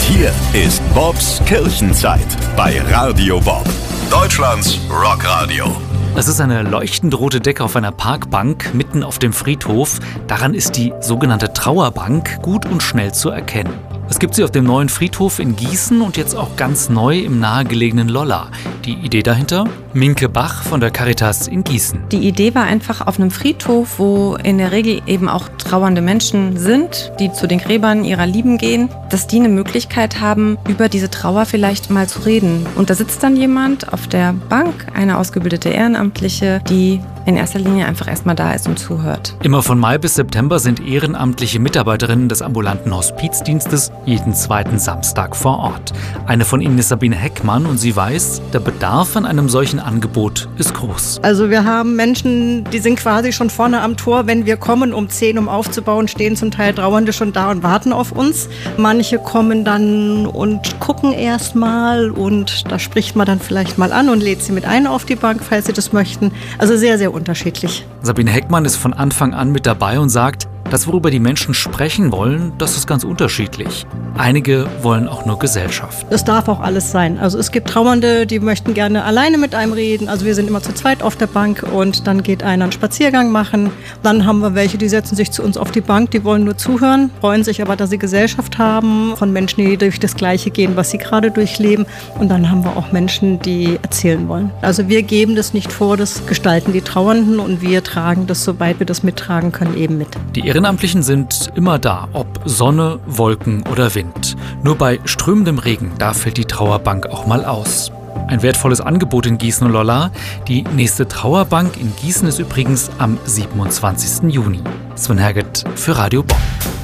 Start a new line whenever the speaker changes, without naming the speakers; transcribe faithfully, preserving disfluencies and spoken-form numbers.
Hier ist Bobs Kirchenzeit bei Radio Bob, Deutschlands Rockradio.
Es ist eine leuchtend rote Decke auf einer Parkbank mitten auf dem Friedhof. Daran ist die sogenannte Trauerbank gut und schnell zu erkennen. Es gibt sie auf dem neuen Friedhof in Gießen und jetzt auch ganz neu im nahegelegenen Lolla. Die Idee dahinter? Minke Bach von der Caritas in Gießen.
Die Idee war einfach auf einem Friedhof, wo in der Regel eben auch trauernde Menschen sind, die zu den Gräbern ihrer Lieben gehen, dass die eine Möglichkeit haben, über diese Trauer vielleicht mal zu reden. Und da sitzt dann jemand auf der Bank, eine ausgebildete Ehrenamtliche, die in erster Linie einfach erstmal da ist und zuhört.
Immer von Mai bis September sind ehrenamtliche Mitarbeiterinnen des ambulanten Hospizdienstes jeden zweiten Samstag vor Ort. Eine von ihnen ist Sabine Heckmann und sie weiß, der Bedarf an einem solchen Angebot ist groß.
Also wir haben Menschen, die sind quasi schon vorne am Tor, wenn wir kommen um zehn, um aufzubauen, stehen zum Teil Trauernde schon da und warten auf uns. Manche kommen dann und gucken erst mal und da spricht man dann vielleicht mal an und lädt sie mit ein auf die Bank, falls sie das möchten. Also sehr, sehr unterschiedlich.
Sabine Heckmann ist von Anfang an mit dabei und sagt, das, worüber die Menschen sprechen wollen, das ist ganz unterschiedlich. Einige wollen auch nur Gesellschaft.
Das darf auch alles sein. Also es gibt Trauernde, die möchten gerne alleine mit einem reden. Also wir sind immer zu zweit auf der Bank und dann geht einer einen Spaziergang machen. Dann haben wir welche, die setzen sich zu uns auf die Bank, die wollen nur zuhören, freuen sich aber, dass sie Gesellschaft haben, von Menschen, die durch das Gleiche gehen, was sie gerade durchleben. Und dann haben wir auch Menschen, die erzählen wollen. Also wir geben das nicht vor, das gestalten die Trauernden und wir tragen das, soweit wir das mittragen können, eben mit.
Die Ehrenamtlichen sind immer da, ob Sonne, Wolken oder Wind. Nur bei strömendem Regen, da fällt die Trauerbank auch mal aus. Ein wertvolles Angebot in Gießen und Lolla. Die nächste Trauerbank in Gießen ist übrigens am siebenundzwanzigsten Juni. Sven Herget für Radio Bob.